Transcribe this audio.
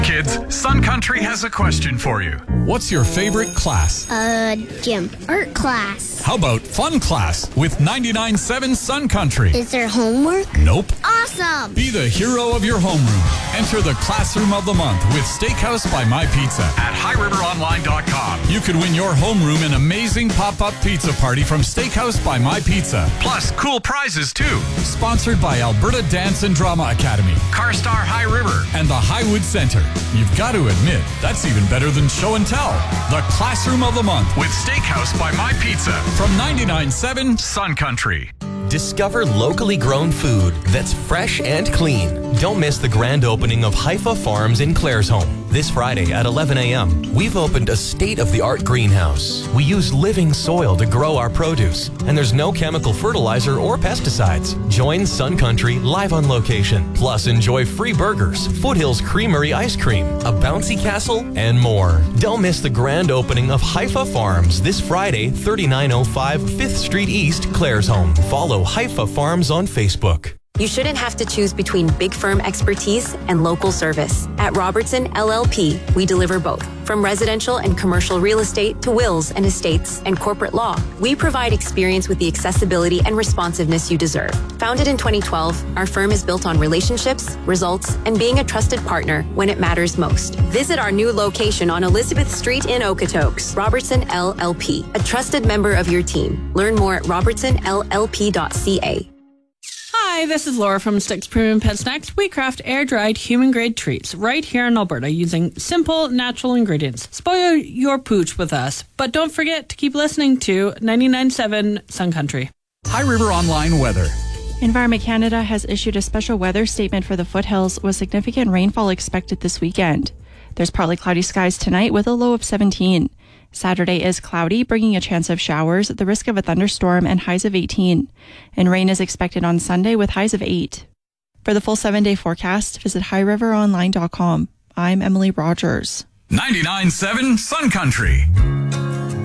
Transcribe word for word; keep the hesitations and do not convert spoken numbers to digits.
Kids, Sun Country has a question for you. What's your favorite class? Uh, gym. Art class. How about fun class with ninety-nine point seven Sun Country? Is there homework? Nope. Awesome! Be the hero of your homeroom. Enter the Classroom of the Month with Steakhouse by My Pizza at high river online dot com. You could win your homeroom an amazing pop-up pizza party from Steakhouse by My Pizza. Plus, cool prizes too. Sponsored by Alberta Dance and Drama Academy, Carstar High River, and the Highwood Center. You've got to admit, that's even better than show and tell. The Classroom of the Month with Steakhouse by My Pizza from ninety-nine point seven Sun Country. Discover locally grown food that's fresh and clean. Don't miss the grand opening of Haifa Farms in Claresholm. This Friday at eleven a.m., we've opened a state-of-the-art greenhouse. We use living soil to grow our produce, and there's no chemical fertilizer or pesticides. Join Sun Country live on location. Plus, enjoy free burgers, Foothills Creamery ice cream, a bouncy castle, and more. Don't miss the grand opening of Haifa Farms this Friday, thirty-nine oh five fifth Street East, Claresholm. Follow Haifa Farms on Facebook. You shouldn't have to choose between big firm expertise and local service. At Robertson L L P, we deliver both. From residential and commercial real estate to wills and estates and corporate law, we provide experience with the accessibility and responsiveness you deserve. Founded in twenty twelve, our firm is built on relationships, results, and being a trusted partner when it matters most. Visit our new location on Elizabeth Street in Okotoks. Robertson L L P, a trusted member of your team. Learn more at robertson l l p dot c a. Hi, this is Laura from Sticks Premium Pet Snacks. We craft air-dried human-grade treats right here in Alberta using simple, natural ingredients. Spoil your pooch with us, but don't forget to keep listening to ninety-nine point seven Sun Country. High River Online weather. Environment Canada has issued a special weather statement for the foothills with significant rainfall expected this weekend. There's partly cloudy skies tonight with a low of seventeen. Saturday is cloudy, bringing a chance of showers, the risk of a thunderstorm, and highs of eighteen. And rain is expected on Sunday with highs of eight. For the full seven-day forecast, visit high river online dot com. I'm Emily Rogers. ninety-nine point seven Sun Country.